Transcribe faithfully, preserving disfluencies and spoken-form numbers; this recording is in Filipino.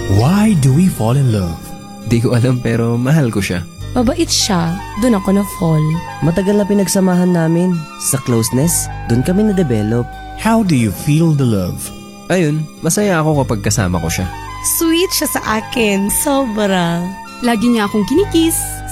Why do we fall in love? Di ko alam pero mahal ko siya. Mabait siya, dun ako na-fall. Matagal na pinagsamahan namin. Sa closeness, dun kami na-develop. How do you feel the love? Ayun, masaya ako kapag kasama ko siya. Sweet siya sa akin, sobra. Lagi niya akong kinikiss.